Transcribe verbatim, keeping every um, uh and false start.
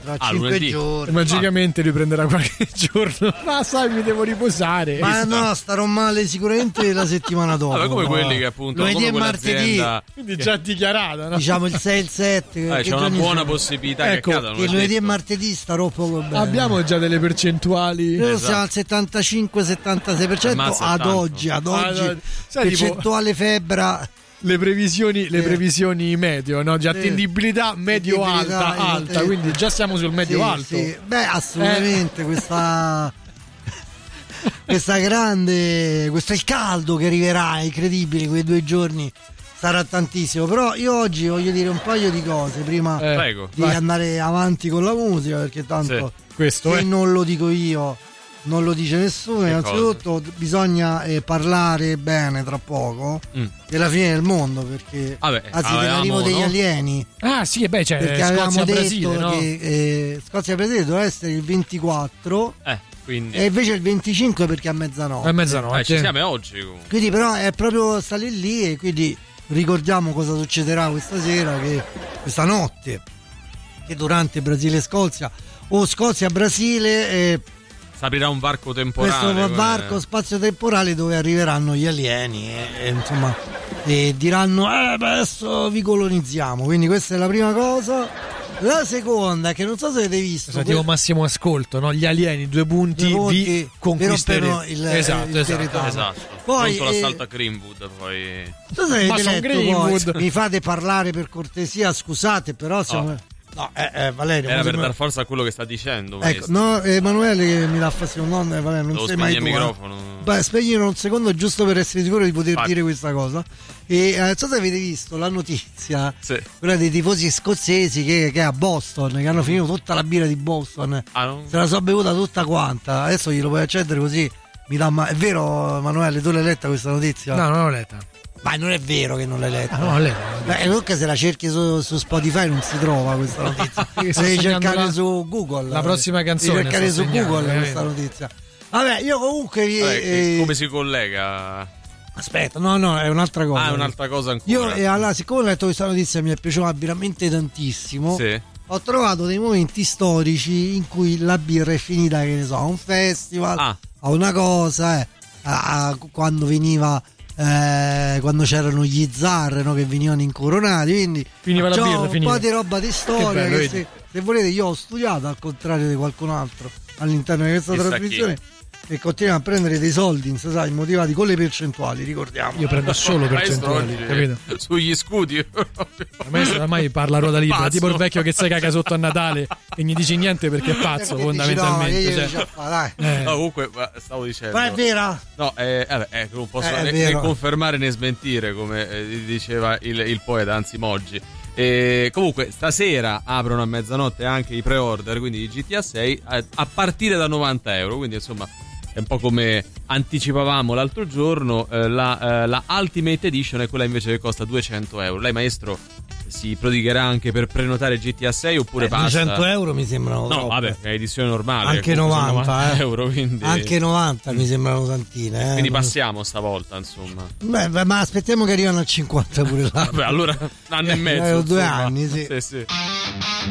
tra ah, cinque lunedì. giorni. Magicamente riprenderà qualche giorno. Ma sai, mi devo riposare. Ma no, starò male sicuramente la settimana dopo. Vabbè, come quelli che appunto lunedì come e martedì, quindi già dichiarato, no? diciamo il sei e il sette. Eh, c'è una buona sono? possibilità ecco, che accadano. Che lunedì e martedì starò poco bene. Abbiamo già delle percentuali. Noi esatto. siamo al settantacinque settantasei per cento Ammazza ad tanto. oggi, ad oggi. Ah, no. Sai, percentuale tipo... febbra. Le previsioni, le sì. previsioni medio, no? Di attendibilità medio alta, alta, eh, quindi già siamo sul medio sì, alto. Sì. Beh, assolutamente eh. questa questa grande, questo è il caldo che arriverà, è incredibile, quei due giorni sarà tantissimo. Però io oggi voglio dire un paio di cose prima eh, di vai. andare avanti con la musica, perché tanto sì. questo se è. non lo dico io non lo dice nessuno. Che innanzitutto cosa? bisogna eh, parlare bene tra poco mm. della fine del mondo, perché Vabbè, anzi dell'arrivo degli no? alieni. Ah sì, beh, c'è perché Scozia avevamo Brasile, detto no? che eh, Scozia Brasile doveva essere il ventiquattro eh, quindi... e invece il venticinque perché a mezzanotte. A mezzanotte. Eh, ci siamo oggi comunque. Quindi però è proprio stare lì e quindi ricordiamo cosa succederà questa sera, che questa notte, che durante Brasile-Scozia o Scozia-Brasile eh, aprirà un varco temporale, questo varco come... spazio-temporale dove arriveranno gli alieni e, e insomma e diranno eh, adesso vi colonizziamo. Quindi questa è la prima cosa. La seconda è che non so se avete visto esatto, tipo massimo ascolto, no? Gli alieni due punti, due punti vi conquisteremo il, esatto, il esatto, territorio. Esatto. Poi pronto l'assalto a Greenwood, poi non so se avete letto, Greenwood. Poi, mi fate parlare per cortesia, scusate, però siamo oh. No, eh, eh, Valerio, era per sembra... dar forza a quello che sta dicendo. Ecco, no, Emanuele che mi dà fastidio, non, eh, Valerio, non Devo sei mai tu. il microfono. Eh. Beh, spegnilo un secondo giusto per essere sicuro di poter Vai. dire questa cosa. E eh, non so se avete visto la notizia, sì. quella dei tifosi scozzesi che, che è a Boston, che hanno finito tutta la birra di Boston. Ah, non... Se la so bevuta tutta quanta. Adesso glielo puoi accendere così mi dà ma... È vero, Emanuele, tu l'hai letta questa notizia? No, non l'ho letta. Ma non è vero che non l'hai letta. Ah, no, lei... Beh, comunque se la cerchi su, su Spotify non si trova questa notizia. Devi cercare la... su Google. La prossima canzone. Devi cercare su segnando, Google eh, questa notizia. Vabbè, io comunque vi, Vabbè, eh... come si collega? Aspetta, no, no, è un'altra cosa. Ah, è un'altra cosa ancora. Io eh, allora, siccome ho letto questa notizia mi è piaciuta veramente tantissimo. Sì. Ho trovato dei momenti storici in cui la birra è finita, che ne so, a un festival, ah. a una cosa, eh, a, a, quando veniva Eh, quando c'erano gli zar, no, che venivano incoronati, quindi finiva la birra, un finiva. po' di roba di storia che, bello, che se, se volete io ho studiato al contrario di qualcun altro all'interno di questa Chissà trasmissione chi. E continuiamo a prendere dei soldi sai, motivati con le percentuali, ricordiamo. Io prendo solo percentuali, oggi, capito? Sugli scudi ormai, ormai parla a ruota libera, pazzo. tipo il vecchio che si caga sotto a Natale e non dici niente perché è pazzo, perché fondamentalmente dici, no, cioè. fa, dai. Eh. No, comunque stavo dicendo, ma è vera? no, eh, eh, eh, non posso Eh, né, né confermare né smentire, come eh, diceva il, il poeta, anzi Moggi. E comunque stasera aprono a mezzanotte anche i pre-order, quindi di G T A sei a, a partire da novanta euro, quindi insomma è un po' come anticipavamo l'altro giorno. eh, la, eh, la Ultimate Edition è quella invece che costa duecento euro. Lei, maestro, si prodigherà anche per prenotare G T A sei oppure eh, basta? duecento euro mi sembrano No, troppo. vabbè, è edizione normale. Anche novanta, eh. euro, quindi... Anche novanta mi sembrano tantine. Eh. Quindi passiamo stavolta, insomma. Beh, beh, ma aspettiamo che arrivano a cinquanta pure là. Vabbè, allora un anno e mezzo. Eh, due insomma. anni, sì. Sì, sì.